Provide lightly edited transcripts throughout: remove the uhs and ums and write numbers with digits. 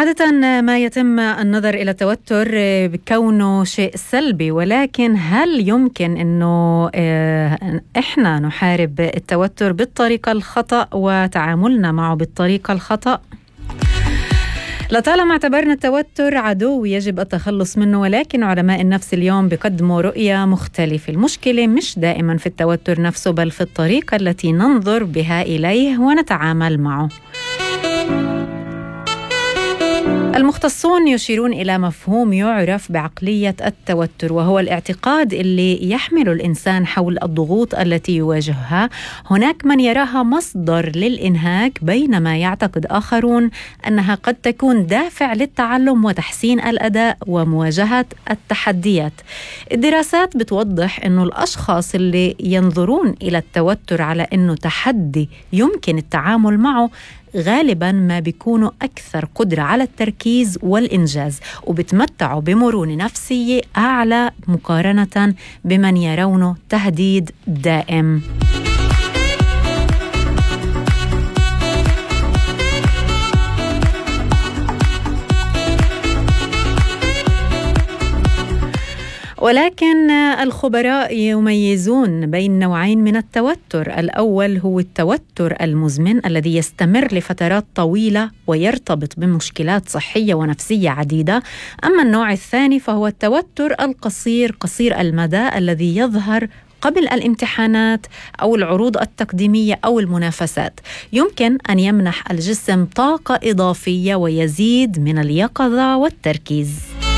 عادة ما يتم النظر إلى التوتر بكونه شيء سلبي، ولكن هل يمكن أنه إحنا نحارب التوتر بالطريقة الخطأ وتعاملنا معه بالطريقة الخطأ؟ لطالما اعتبرنا التوتر عدو يجب التخلص منه، ولكن علماء النفس اليوم بيقدموا رؤية مختلفة. المشكلة مش دائما في التوتر نفسه، بل في الطريقة التي ننظر بها إليه ونتعامل معه. المختصون يشيرون إلى مفهوم يعرف بعقلية التوتر، وهو الاعتقاد اللي يحمل الإنسان حول الضغوط التي يواجهها. هناك من يراها مصدر للإنهاك، بينما يعتقد آخرون أنها قد تكون دافع للتعلم وتحسين الأداء ومواجهة التحديات. الدراسات بتوضح أنه الأشخاص اللي ينظرون إلى التوتر على أنه تحدي يمكن التعامل معه غالباً ما بيكونوا أكثر قدرة على التركيز والإنجاز، وبتمتعوا بمرونة نفسية أعلى مقارنة بمن يرونه تهديد دائم. ولكن الخبراء يميزون بين نوعين من التوتر. الأول هو التوتر المزمن الذي يستمر لفترات طويلة ويرتبط بمشكلات صحية ونفسية عديدة. أما النوع الثاني فهو التوتر القصير قصير المدى الذي يظهر قبل الامتحانات أو العروض التقديمية أو المنافسات. يمكن أن يمنح الجسم طاقة إضافية ويزيد من اليقظة والتركيز.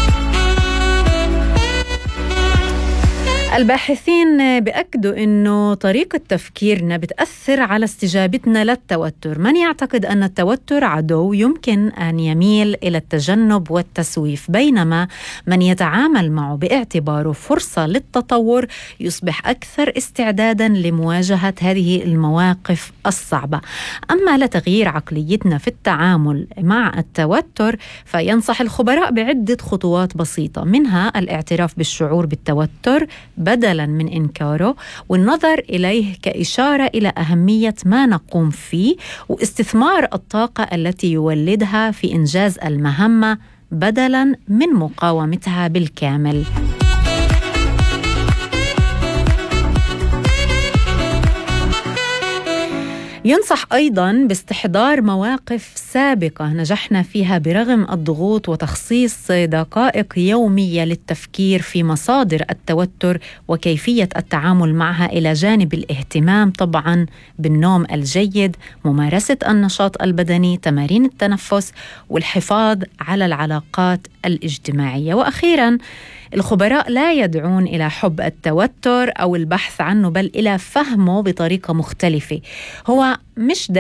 الباحثين بأكدوا أنه طريقة تفكيرنا بتأثر على استجابتنا للتوتر. من يعتقد أن التوتر عدو يمكن أن يميل إلى التجنب والتسويف، بينما من يتعامل معه باعتباره فرصة للتطور يصبح أكثر استعدادا لمواجهة هذه المواقف الصعبة. أما لتغيير عقليتنا في التعامل مع التوتر فينصح الخبراء بعدة خطوات بسيطة، منها الاعتراف بالشعور بالتوتر بدلاً من إنكاره، والنظر إليه كإشارة إلى أهمية ما نقوم فيه، واستثمار الطاقة التي يولدها في إنجاز المهمة بدلاً من مقاومتها بالكامل. ينصح أيضاً باستحضار مواقف سابقة نجحنا فيها برغم الضغوط، وتخصيص دقائق يومية للتفكير في مصادر التوتر وكيفية التعامل معها، إلى جانب الاهتمام طبعاً بالنوم الجيد، ممارسة النشاط البدني، تمارين التنفس، والحفاظ على العلاقات الاجتماعية. وأخيراً الخبراء لا يدعون إلى حب التوتر أو البحث عنه، بل إلى فهمه بطريقة مختلفة. هو مش